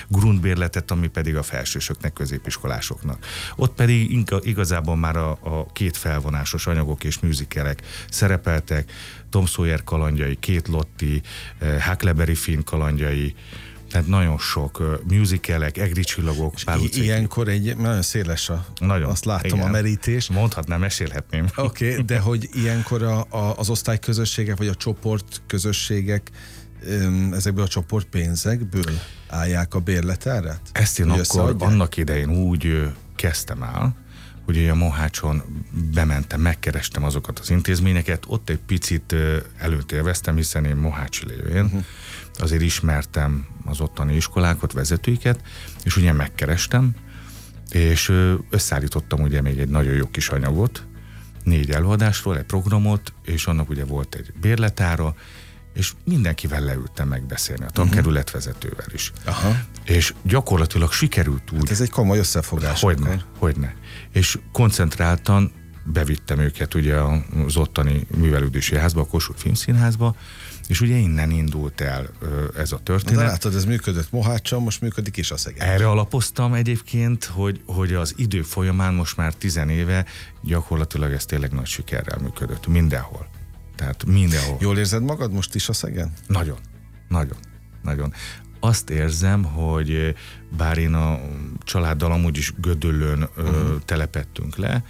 grundbérletet, ami pedig a felsősöknek, középiskolásoknak. Ott pedig igazából már a két felvonásos anyagok és musicalek szerepeltek, Tom Sawyer kalandjai, Kate Lotti, Huckleberry Finn kalandjai, tehát nagyon sok musicalek, Egri csillagok, ilyenkor nagyon széles nagyon, azt látom, igen. A merítés. Mondhatnám, mesélhetném. Oké, de hogy ilyenkor az osztályközösségek, vagy a csoportközösségek ezekből a csoportpénzekből állják a bérletárát? Ezt én akkor annak idején úgy kezdtem el, hogy a Mohácson bementem, megkerestem azokat az intézményeket, ott egy picit előtt élveztem, hiszen én mohácsi lévén azért ismertem az ottani iskolákat, vezetőiket, és ugye megkerestem, és összeállítottam ugye még egy nagyon jó kis anyagot, 4 előadásról, egy programot, és annak ugye volt egy bérletára, és mindenkivel leültem megbeszélni, a tankerület vezetővel is. Aha. És gyakorlatilag sikerült úgy. Hát ez egy komoly összefogás. Hogyne. És koncentráltan bevittem őket ugye az ottani művelődési házba, a Kossuth Filmszínházba, és ugye innen indult el ez a történet. De látod, ez működött Mohácson, most működik is a Szegen. Erre alapoztam egyébként, hogy az idő folyamán most már 10 éve gyakorlatilag ez tényleg nagy sikerrel működött. Mindenhol. Tehát mindenhol. Jól érzed magad most is a Szegen? Nagyon. Nagyon. Nagyon. Azt érzem, hogy bár én a családdal amúgy is Gödöllőn telepettünk le,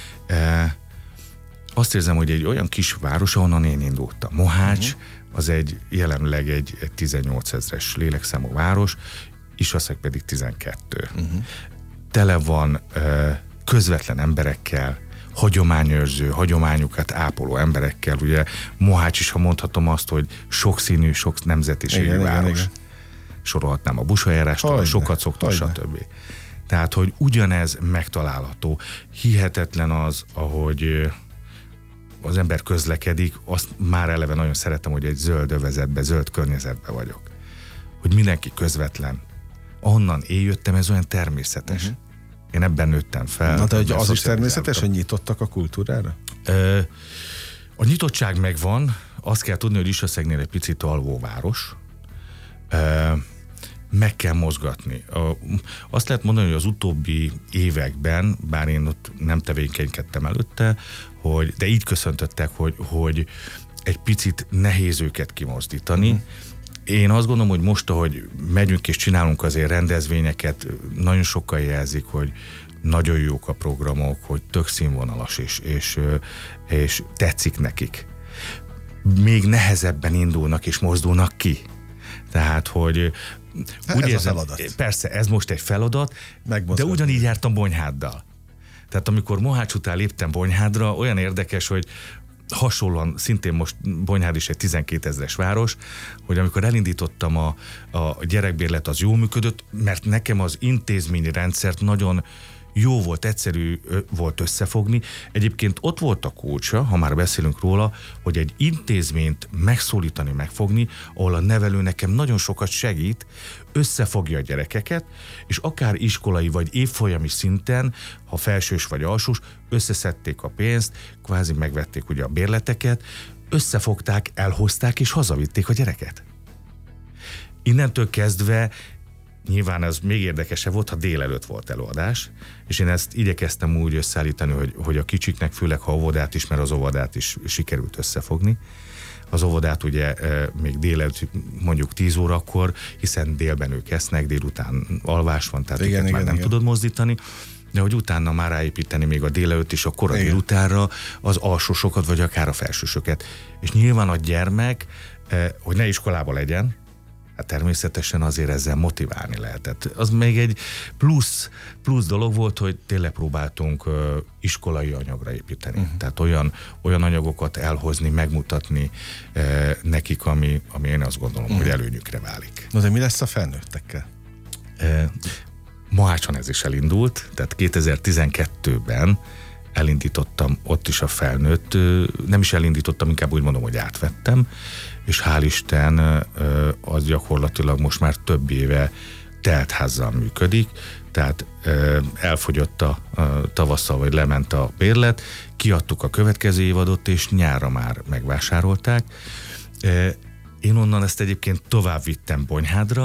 azt érzem, hogy egy olyan kis város, ahonnan én indultam. Mohács, az jelenleg egy 18 000-es lélekszámú város, Ischaszeg pedig 12. Tele van közvetlen emberekkel, hagyományőrző, hagyományukat ápoló emberekkel. Ugye Mohács is, ha mondhatom azt, hogy sokszínű, sok nemzetiségű város. Igen. Sorolhatnám a bushajárástól, a Sokat-Szokton, stb. Tehát, hogy ugyanez megtalálható. Hihetetlen az, ahogy az ember közlekedik, azt már eleve nagyon szeretem, hogy egy zöld övezetbe, zöld környezetbe vagyok. Hogy mindenki közvetlen. Ahonnan én jöttem, ez olyan természetes. Én ebben nőttem fel. Na, de az is természetes, hogy nyitottak a kultúrára? A nyitottság megvan, azt kell tudni, hogy Ischaszegnél egy picit alvóváros. Meg kell mozgatni. Azt lehet mondani, hogy az utóbbi években, bár én ott nem tevékenykedtem előtte, de így köszöntöttek, hogy egy picit nehéz őket kimozdítani. Én azt gondolom, hogy most, ahogy megyünk és csinálunk azért rendezvényeket, nagyon sokan jelzik, hogy nagyon jók a programok, hogy tök színvonalas és tetszik nekik. Még nehezebben indulnak és mozdulnak ki. Tehát, hogy úgy érzem, persze, ez most egy feladat, de ugyanígy jártam Bonyháddal. Tehát amikor Mohács után léptem Bonyhádra, olyan érdekes, hogy hasonlóan, szintén most Bonyhád is egy 12 000-es város, hogy amikor elindítottam a gyerekbérlet, az jól működött, mert nekem az intézményi rendszert nagyon jó volt, egyszerű volt összefogni. Egyébként ott volt a kulcsa, ha már beszélünk róla, hogy egy intézményt megszólítani, megfogni, ahol a nevelő nekem nagyon sokat segít, összefogja a gyerekeket, és akár iskolai vagy évfolyami szinten, ha felsős vagy alsós, összeszedték a pénzt, kvázi megvették ugye a bérleteket, összefogták, elhozták és hazavitték a gyereket. Innentől kezdve nyilván ez még érdekesebb volt, ha délelőtt volt előadás, és én ezt igyekeztem úgy összeállítani, hogy a kicsiknek, főleg ha óvodát is, mert az óvodát is sikerült összefogni. Az óvodát ugye még délelőtt mondjuk 10 órakor, hiszen délben ők esznek, délután alvás van, tehát őket már nem tudod mozdítani, de hogy utána már ráépíteni még a délelőtt és a kora délutánra az alsósokat, vagy akár a felsősöket. És nyilván a gyermek, hogy ne iskolába legyen, hát természetesen azért ezzel motiválni lehetett. Az még egy plusz dolog volt, hogy tényleg próbáltunk iskolai anyagra építeni. Tehát olyan anyagokat elhozni, megmutatni nekik, ami én azt gondolom, hogy előnyükre válik. Na de mi lesz a felnőttekkel? Mohácson ez is elindult, tehát 2012-ben elindítottam ott is a felnőtt, nem is elindítottam, inkább úgy mondom, hogy átvettem, és hál' Isten az gyakorlatilag most már több éve teltházzal működik, tehát elfogyott a tavasszal, vagy lement a bérlet, kiadtuk a következő évadot, és nyárra már megvásárolták. Én onnan ezt egyébként tovább vittem Bonyhádra,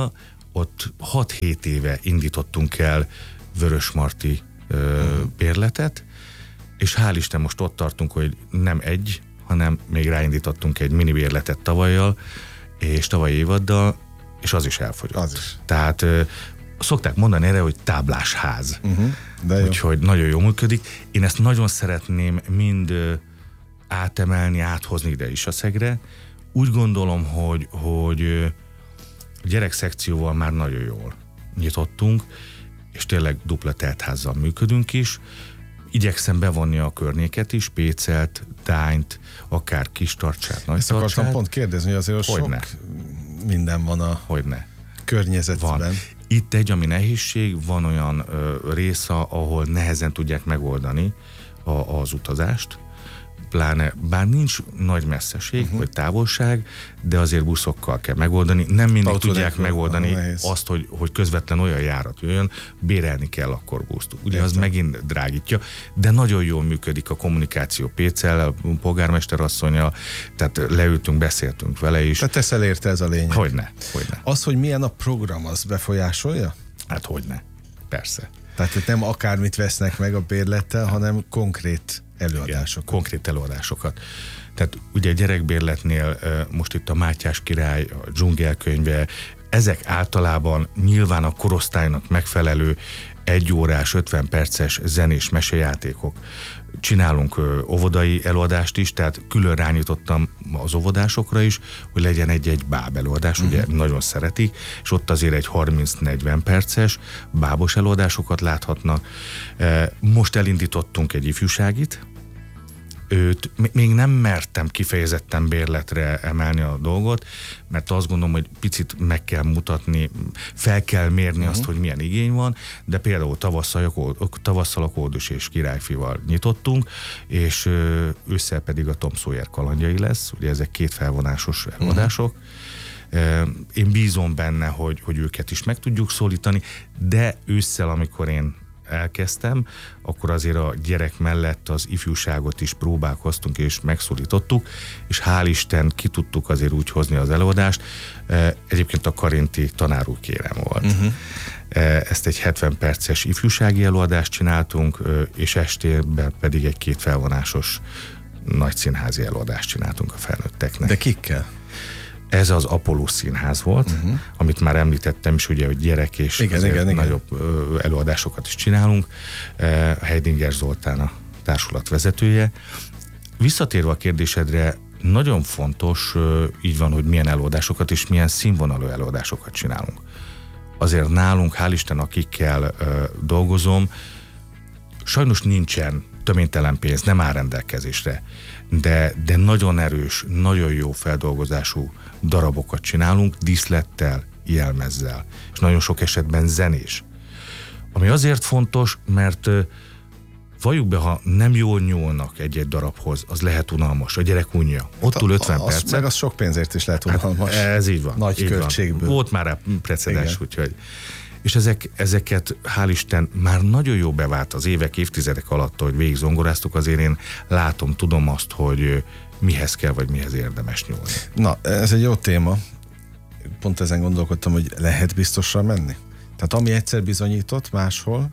ott 6-7 éve indítottunk el vörösmarty bérletet, és hál' Isten most ott tartunk, hogy nem egy, hanem még ráindítottunk egy mini bérletet tavalyjal, és tavalyi évaddal, és az is elfogyott. Az is. Tehát szokták mondani erre, hogy táblásház. Úgyhogy nagyon jól működik. Én ezt nagyon szeretném mind átemelni, áthozni ide is a Szegre. Úgy gondolom, hogy a gyerekszekcióval már nagyon jól nyitottunk, és tényleg dupla teltházzal működünk is. Igyekszem bevonni a környéket is, Pécelt, Dányt, akár Kistarcsát, Ezt akartam pont kérdezni, hogy azért sok minden van a környezetben. Van. Itt ami nehézség, van olyan rész, ahol nehezen tudják megoldani az utazást, pláne, bár nincs nagy messzeség, vagy távolság, de azért buszokkal kell megoldani. Nem mindig tudják megoldani azt, hogy közvetlen olyan járat jöjjön, bérelni kell akkor buszt. Ugye az megint drágítja, de nagyon jól működik a kommunikáció Péccel, a polgármesterasszonnyal, tehát leültünk, beszéltünk vele is. Tehát teszel érte, ez a lényeg. Hogyne. Az, hogy milyen a program, az befolyásolja? Hát hogyne, persze. Tehát nem akármit vesznek meg a bérlettel, hanem konkrét előadásokat. Igen, konkrét előadásokat. Tehát ugye a gyerekbérletnél most itt a Mátyás király, a dzsungelkönyve, ezek általában nyilván a korosztálynak megfelelő 1 órás, 50 perces zenés mesejátékok. Csinálunk óvodai előadást is, tehát külön rányítottam az óvodásokra is, hogy legyen egy báb előadás, ugye nagyon szeretik, és ott azért egy 30-40 perces bábos előadásokat láthatnak. Most elindítottunk egy ifjúságit, őt még nem mertem kifejezetten bérletre emelni a dolgot, mert azt gondolom, hogy picit meg kell mutatni, fel kell mérni azt, hogy milyen igény van, de például tavasszal a Koldus és Királyfival nyitottunk, és ősszel pedig a Tom Sawyer kalandjai lesz, ugye ezek 2 felvonásos előadások. Én bízom benne, hogy őket is meg tudjuk szólítani, de ősszel, amikor én elkezdtem, akkor azért a gyerek mellett az ifjúságot is próbálkoztunk és megszólítottuk, és hál' Isten ki tudtuk azért úgy hozni az előadást. Egyébként a Karinti tanár úr kérem volt. Ezt egy 70 perces ifjúsági előadást csináltunk, és estében pedig egy 2 felvonásos nagy színházi előadást csináltunk a felnőtteknek. De kikkel? Ez az Apollo Színház volt, amit már említettem is, ugye, hogy gyerek és igen. Nagyobb előadásokat is csinálunk. Heidinger Zoltán a társulat vezetője. Visszatérve a kérdésedre, nagyon fontos, így van, hogy milyen előadásokat és milyen színvonalú előadásokat csinálunk. Azért nálunk, hál' Isten, akikkel dolgozom, sajnos nincsen töménytelen pénz, nem áll rendelkezésre, de nagyon erős, nagyon jó feldolgozású darabokat csinálunk, díszlettel, jelmezzel, és nagyon sok esetben zenés. Ami azért fontos, mert valljuk be, ha nem jól nyúlnak egy-egy darabhoz, az lehet unalmas. A gyerek unja. Ott ül 50 percet. Meg az sok pénzért is lehet unalmas. Ez így van. Nagy költségből. Volt már rá precedens, úgyhogy. És ezeket, hál' Isten, már nagyon jó bevált az évek, évtizedek alatt, hogy végig zongoráztuk, azért én látom, tudom azt, hogy mihez kell, vagy mihez érdemes nyúlni. Na, ez egy jó téma. Pont ezen gondolkodtam, hogy lehet biztosra menni? Tehát ami egyszer bizonyított, máshol.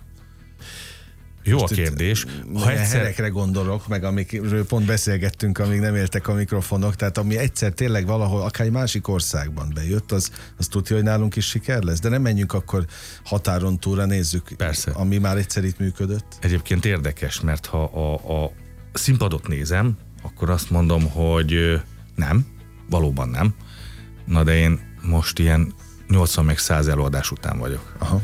Jó a kérdés. Ha herekre gondolok, meg amikről pont beszélgettünk, amíg nem éltek a mikrofonok, tehát ami egyszer tényleg valahol, akár egy másik országban bejött, az tudja, hogy nálunk is siker lesz. De nem menjünk akkor határon túlra, nézzük, persze, ami már egyszer itt működött. Egyébként érdekes, mert ha a színpadot nézem, akkor azt mondom, hogy nem, valóban nem. Na de én most ilyen 80-100 előadás után vagyok. Aha.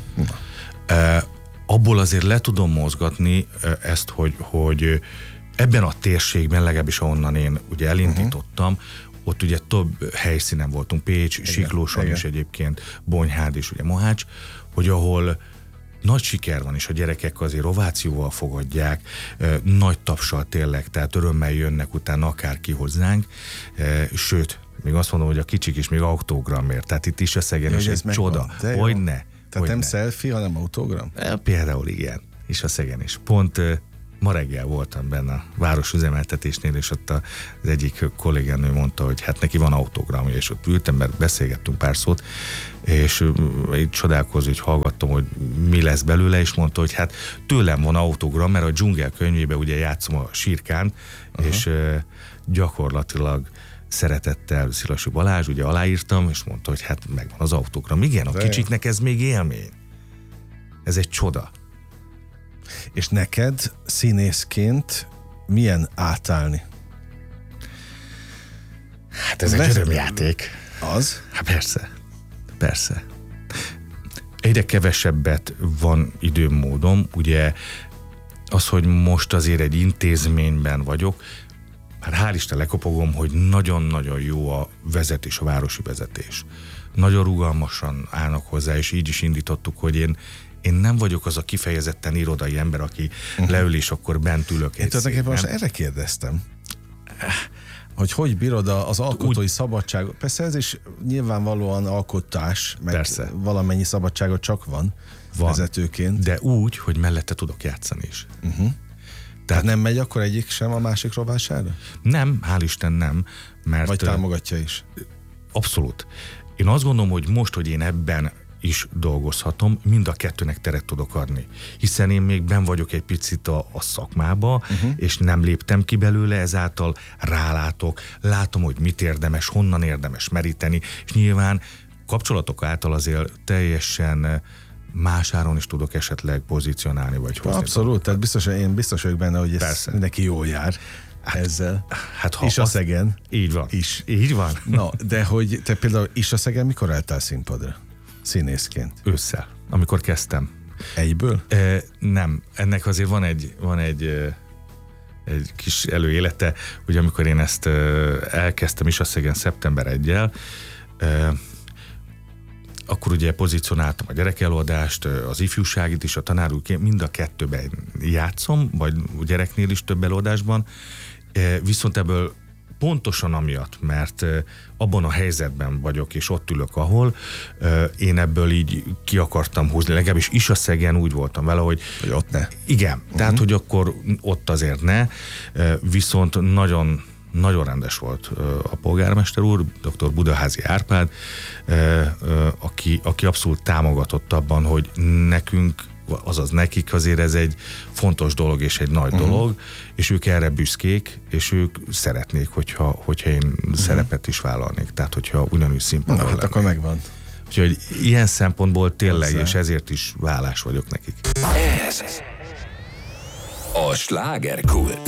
Abból azért le tudom mozgatni ezt, hogy ebben a térségben, legalábbis ahonnan én ugye elindítottam, ott ugye több helyszínen voltunk, Pécs, Siklóson is egyébként, Bonyhád és ugye Mohács, hogy ahol nagy siker van, és a gyerekek azért ovációval fogadják, nagy tapssal tényleg, tehát örömmel jönnek utána akárki hozzánk, sőt, még azt mondom, hogy a kicsik is még autogramért, tehát itt is a Szegen is egy csoda, hogyne. Tehát nem selfie, hanem autogram? Például igen, és a Szegen is. Pont Ma reggel voltam benne a városüzemeltetésnél, és ott az egyik kolléganő mondta, hogy hát neki van autogramja, és ott ültem, mert beszélgettünk pár szót, és így csodálkozva, hogy hallgattam, hogy mi lesz belőle, és mondta, hogy hát tőlem van autogram, mert a Dzsungel könyvében ugye játszom a Sírkánt, és gyakorlatilag szeretettel Szilasi Balázs, ugye aláírtam, és mondta, hogy hát megvan az autogram. Igen, a kicsiknek ez még élmény. Ez egy csoda. És neked színészként milyen átállni? Hát ez egy örömjáték. Az? Hát persze. Egyre kevesebbet van időm, módom, ugye az, hogy most azért egy intézményben vagyok, hát hál' Isten lekopogom, hogy nagyon-nagyon jó a vezetés, a városi vezetés. Nagyon rugalmasan állnak hozzá, és így is indítottuk, hogy én nem vagyok az a kifejezetten irodai ember, aki leül, és akkor bent ülök. Én tulajdonképpen most erre kérdeztem, hogy bírod az alkotói szabadság. Persze ez is nyilvánvalóan alkotás, meg persze. Valamennyi szabadságot csak van vezetőként. De úgy, hogy mellette tudok játszani is. Tehát nem megy akkor egyik sem a másik rovására? Nem, hál' Isten nem. Mert vagy támogatja is? Abszolút. Én azt gondolom, hogy most, hogy én ebben is dolgozhatom, mind a kettőnek teret tudok adni. Hiszen én még benn vagyok egy picit a szakmába, és nem léptem ki belőle, ezáltal rálátok, látom, hogy mit érdemes, honnan érdemes meríteni, és nyilván kapcsolatok által azért teljesen más áron is tudok esetleg pozícionálni, vagy hozni. Abszolút, tehát én biztos vagyok benne, hogy ez neki jól jár. Ezzel. Hát Isyaszegen. Így van. Így van. Na, de hogy te például Isyaszegen mikor álltál színpadra? Színészként? Ősszel, amikor kezdtem. Egyből? Nem. Ennek azért van egy kis előélete, ugye amikor én ezt elkezdtem Isyaszegen szeptember 1-jel, akkor ugye pozícionáltam a gyerekelőadást, az ifjúságit is, a tanárulként, mind a kettőben játszom, vagy gyereknél is több előadásban, viszont ebből pontosan amiatt, mert abban a helyzetben vagyok, és ott ülök, ahol én ebből így ki akartam húzni, legalábbis Isyaszegen úgy voltam vele, hogy ott ne. Igen, tehát, hogy akkor ott azért ne, viszont nagyon nagyon rendes volt a polgármester úr, dr. Budaházi Árpád, aki abszolút támogatott abban, hogy nekünk, azaz nekik azért ez egy fontos dolog és egy nagy dolog, és ők erre büszkék, és ők szeretnék, hogyha én szerepet is vállalnék, tehát hogyha ugyanúgy színpadon lennék. Akkor megvan. Úgyhogy ilyen szempontból tényleg, és ezért is hálás vagyok nekik. Ez a Slágerkult.